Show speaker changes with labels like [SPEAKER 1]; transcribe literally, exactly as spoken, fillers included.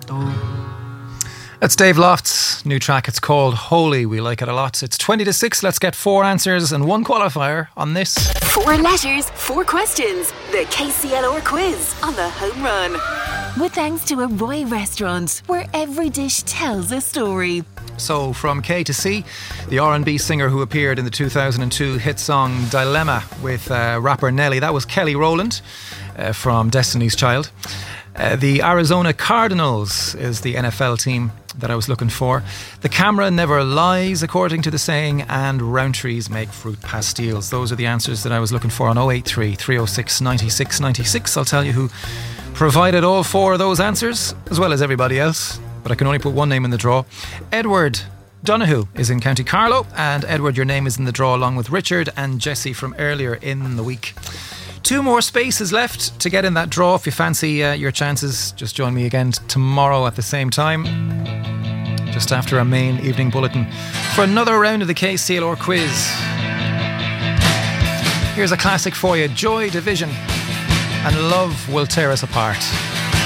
[SPEAKER 1] That's Dave Loft's new track. It's called Holy. We like it a lot. It's twenty to six. Let's get four answers and one qualifier on this.
[SPEAKER 2] Four letters, four questions. The K C L R quiz on the home run. With thanks to a Roy restaurant, where every dish tells a story.
[SPEAKER 1] So, from K to C, the R and B singer who appeared in the two thousand two hit song Dilemma with uh, rapper Nelly. That was Kelly Rowland uh, from Destiny's Child. Uh, the Arizona Cardinals is the N F L team that I was looking for. The camera never lies, according to the saying, and round trees make fruit pastilles. Those are the answers that I was looking for on oh eight three, three oh six, nine six nine six. I'll tell you who provided all four of those answers, as well as everybody else, but I can only put one name in the draw. Edward Donahue is in County Carlow, and Edward, your name is in the draw along with Richard and Jesse from earlier in the week. Two more spaces left to get in that draw. If you fancy uh, your chances, just join me again tomorrow at the same time, just after our main evening bulletin, for another round of the K C L R quiz. Here's a classic for you, Joy Division and Love Will Tear Us Apart.